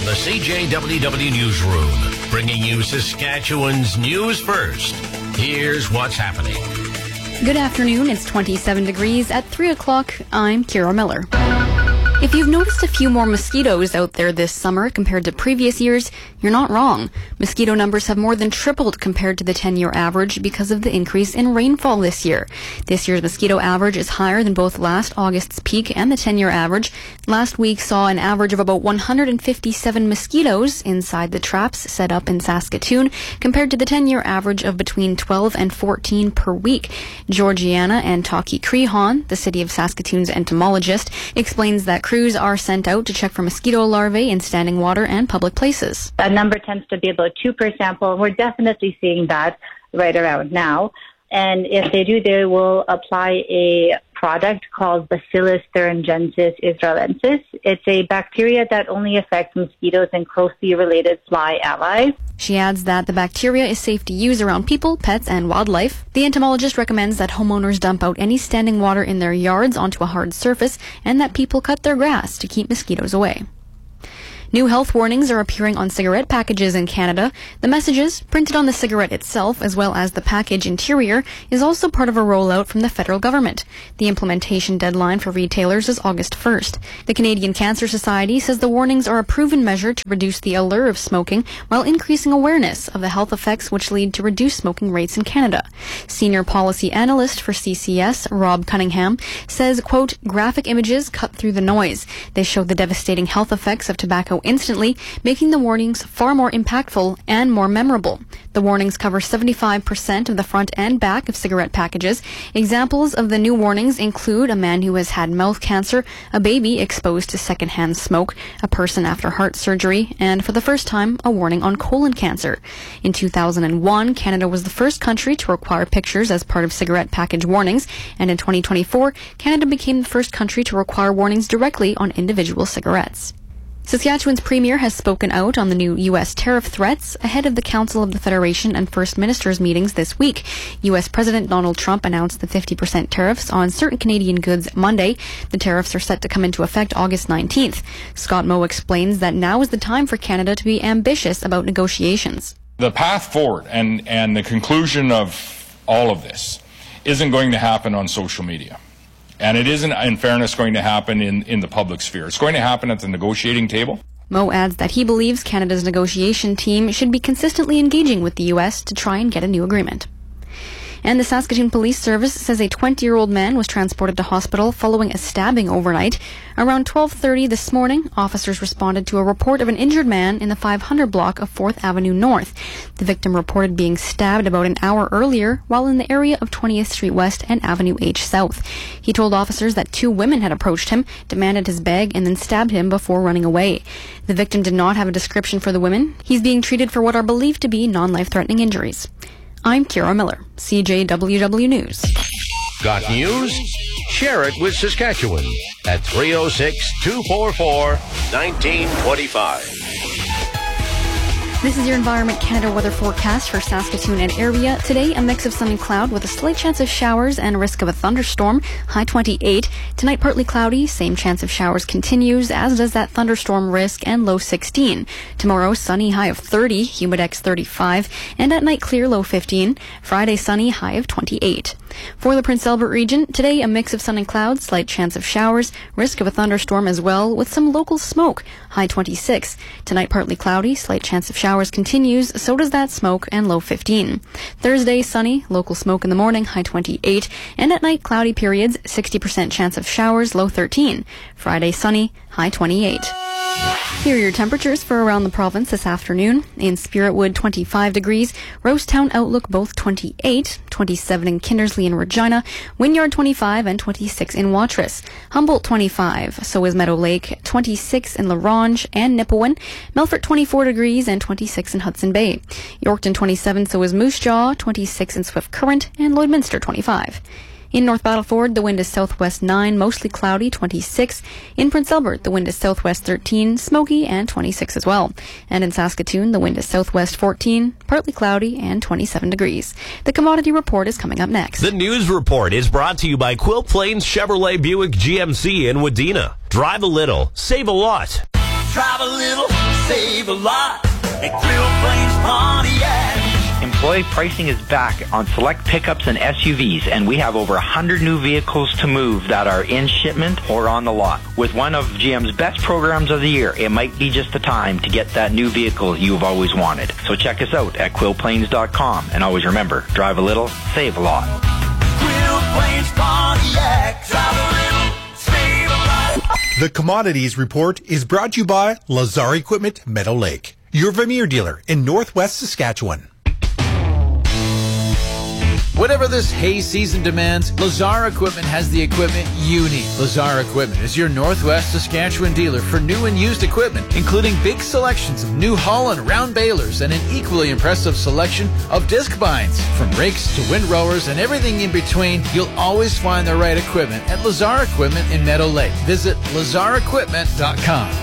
From the CJWW Newsroom, bringing you Saskatchewan's news first. Here's what's happening. Good afternoon. It's 27 degrees at 3 o'clock. I'm Kira Miller. If you've noticed a few more mosquitoes out there this summer compared to previous years, you're not wrong. Mosquito numbers have more than tripled compared to the 10-year average because of the increase in rainfall this year. This year's mosquito average is higher than both last August's peak and the 10-year average. Last week saw an average of about 157 mosquitoes inside the traps set up in Saskatoon compared to the 10-year average of between 12 and 14 per week. Georgiana Antaki Crehan, the City of Saskatoon's entomologist, explains that crews are sent out to check for mosquito larvae in standing water and public places. That number tends to be about 2 per sample. We're definitely seeing that right around now. And if they do, they will apply a product called Bacillus thuringiensis israelensis. It's a bacteria that only affects mosquitoes and closely related fly allies. She adds that the bacteria is safe to use around people, pets, and wildlife. The entomologist recommends that homeowners dump out any standing water in their yards onto a hard surface and that people cut their grass to keep mosquitoes away. New health warnings are appearing on cigarette packages in Canada. The messages, printed on the cigarette itself as well as the package interior, is also part of a rollout from the federal government. The implementation deadline for retailers is August 1st. The Canadian Cancer Society says the warnings are a proven measure to reduce the allure of smoking while increasing awareness of the health effects which lead to reduced smoking rates in Canada. Senior policy analyst for CCS, Rob Cunningham, says, quote, graphic images cut through the noise. They show the devastating health effects of tobacco instantly, making the warnings far more impactful and more memorable. The warnings cover 75% of the front and back of cigarette packages. Examples of the new warnings include a man who has had mouth cancer, a baby exposed to secondhand smoke, a person after heart surgery, and for the first time, a warning on colon cancer. In 2001, Canada was the first country to require pictures as part of cigarette package warnings, and in 2024, Canada became the first country to require warnings directly on individual cigarettes. Saskatchewan's premier has spoken out on the new U.S. tariff threats ahead of the Council of the Federation and First Ministers meetings this week. U.S. President Donald Trump announced the 50% tariffs on certain Canadian goods Monday. The tariffs are set to come into effect August 19th. Scott Moe explains that now is the time for Canada to be ambitious about negotiations. The path forward and the conclusion of all of this isn't going to happen on social media. And it isn't, in fairness, going to happen in the public sphere. It's going to happen at the negotiating table. Moe adds that he believes Canada's negotiation team should be consistently engaging with the U.S. to try and get a new agreement. And the Saskatoon Police Service says a 20-year-old man was transported to hospital following a stabbing overnight. Around 12:30 this morning, officers responded to a report of an injured man in the 500 block of 4th Avenue North. The victim reported being stabbed about an hour earlier while in the area of 20th Street West and Avenue H South. He told officers that 2 women had approached him, demanded his bag, and then stabbed him before running away. The victim did not have a description for the women. He's being treated for what are believed to be non-life-threatening injuries. I'm Kira Miller, CJWW News. Got news? Share it with Saskatchewan at 306-244-1925. This is your Environment Canada weather forecast for Saskatoon and area. Today, a mix of sun and cloud with a slight chance of showers and a risk of a thunderstorm, high 28. Tonight, partly cloudy, same chance of showers continues, as does that thunderstorm risk, and low 16. Tomorrow, sunny, high of 30, humidex 35, and at night, clear, low 15. Friday, sunny, high of 28. For the Prince Albert region, today a mix of sun and clouds, slight chance of showers, risk of a thunderstorm as well, with some local smoke, high 26. Tonight partly cloudy, slight chance of showers continues, so does that smoke, and low 15. Thursday, sunny, local smoke in the morning, high 28, and at night cloudy periods, 60% chance of showers, low 13. Friday, sunny, high 28. Here are your temperatures for around the province this afternoon. In Spiritwood, 25 degrees. Rosetown Outlook, both 28. 27 in Kindersley and Regina. Wynyard, 25 and 26 in Watrous. Humboldt, 25. So is Meadow Lake, 26 in La Ronge and Nipawin. Melfort, 24 degrees and 26 in Hudson Bay. Yorkton, 27. So is Moose Jaw, 26 in Swift Current. And Lloydminster, 25. In North Battleford, the wind is southwest 9, mostly cloudy, 26. In Prince Albert, the wind is southwest 13, smoky, and 26 as well. And in Saskatoon, the wind is southwest 14, partly cloudy, and 27 degrees. The commodity report is coming up next. The news report is brought to you by Quilt Plains Chevrolet Buick GMC in Wadena. Drive a little, save a lot. Drive a little, save a lot at Quill Plains Pontiac. Employee pricing is back on select pickups and SUVs, and we have over 100 new vehicles to move that are in shipment or on the lot. With one of GM's best programs of the year, it might be just the time to get that new vehicle you've always wanted. So check us out at quillplains.com, and always remember, drive a little, save a lot. Quill Plains Pontiac, drive a little, save a lot. The Commodities Report is brought to you by Lazar Equipment, Meadow Lake, your Vermeer dealer in Northwest Saskatchewan. Whatever this hay season demands, Lazar Equipment has the equipment you need. Lazar Equipment is your Northwest Saskatchewan dealer for new and used equipment, including big selections of new hull and round balers and an equally impressive selection of disc binds. From rakes to windrowers and everything in between, you'll always find the right equipment at Lazar Equipment in Meadow Lake. Visit lazarequipment.com.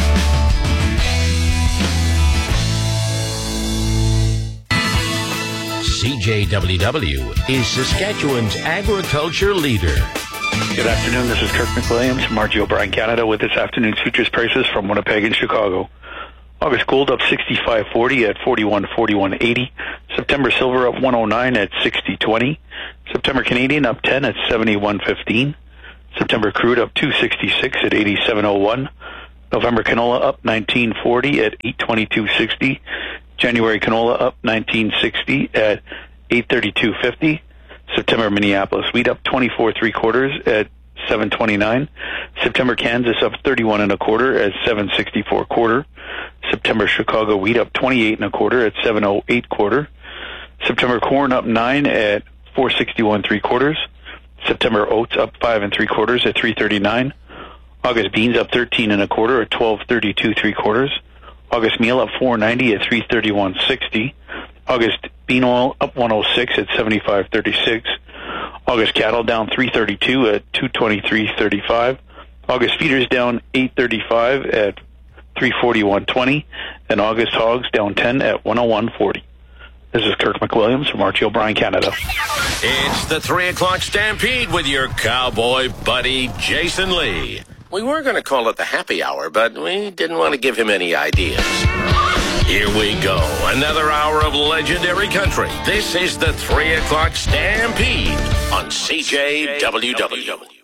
CJWW is Saskatchewan's agriculture leader. Good afternoon. This is Kirk McWilliams from RG O'Brien Canada with this afternoon's futures prices from Winnipeg and Chicago. August gold up 65.40 at 41.41.80. September silver up 109 at 60.20. September Canadian up 10 at 71.15. September crude up 266 at 87.01. November canola up 19.40 at 822.60. January canola up 19.60 at 832.50. September Minneapolis wheat up 24 3/4 at 729. September Kansas up 31 1/4 at 764 1/4. September Chicago wheat up 28 1/4 at 708 1/4. September corn up 9 at 461 3/4. September oats up 5 3/4 at 339. August beans up 13 1/4 at 1232 3/4. August meal up 490 at 331.60. August bean oil up 106 at 75.36. August cattle down 332 at 223.35. August feeders down 835 at 341.20. And August hogs down 10 at 101.40. This is Kirk McWilliams from RG O'Brien Canada. It's the 3 o'clock Stampede with your cowboy buddy, Jason Lee. We were going to call it the happy hour, but we didn't want to give him any ideas. Here we go. Another hour of legendary country. This is the 3 o'clock Stampede on CJWW.